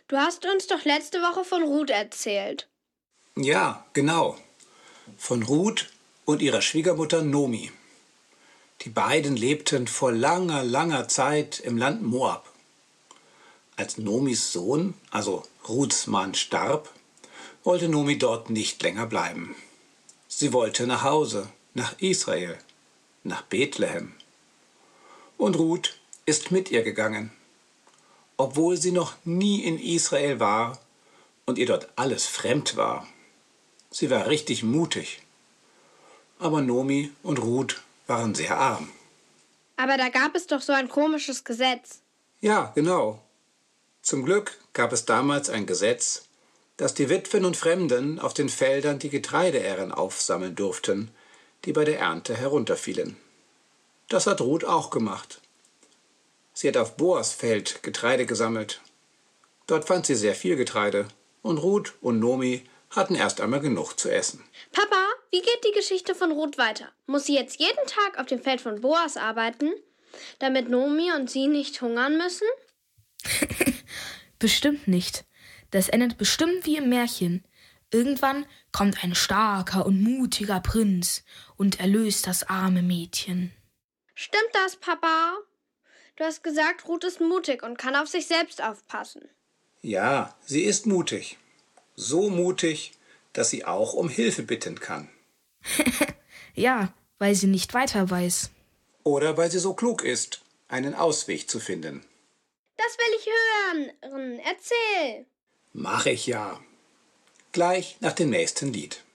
Du hast uns doch letzte Woche von Ruth erzählt. Ja, genau. Von Ruth und ihrer Schwiegermutter Nomi. Die beiden lebten vor langer, langer Zeit im Land Moab. Als Nomis Sohn, also Ruths Mann, starb, wollte Nomi dort nicht länger bleiben. Sie wollte nach Hause, nach Israel, nach Bethlehem. Und Ruth ist mit ihr gegangen. Obwohl sie noch nie in Israel war und ihr dort alles fremd war. Sie war richtig mutig. Aber Nomi und Ruth waren sehr arm. Aber da gab es doch so ein komisches Gesetz. Ja, genau. Zum Glück gab es damals ein Gesetz, dass die Witwen und Fremden auf den Feldern die Getreideähren aufsammeln durften, die bei der Ernte herunterfielen. Das hat Ruth auch gemacht. Sie hat auf Boas Feld Getreide gesammelt. Dort fand sie sehr viel Getreide und Ruth und Nomi hatten erst einmal genug zu essen. Papa, wie geht die Geschichte von Ruth weiter? Muss sie jetzt jeden Tag auf dem Feld von Boas arbeiten, damit Nomi und sie nicht hungern müssen? Bestimmt nicht. Das endet bestimmt wie im Märchen. Irgendwann kommt ein starker und mutiger Prinz und erlöst das arme Mädchen. Stimmt das, Papa? Du hast gesagt, Ruth ist mutig und kann auf sich selbst aufpassen. Ja, sie ist mutig. So mutig, dass sie auch um Hilfe bitten kann. Ja, weil sie nicht weiter weiß. Oder weil sie so klug ist, einen Ausweg zu finden. Das will ich hören. Erzähl. Mach ich ja. Gleich nach dem nächsten Lied.